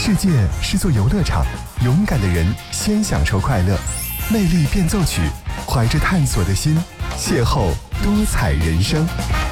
世界是座游乐场，勇敢的人先享受快乐。魅力变奏曲，怀着探索的心，邂逅多彩人生。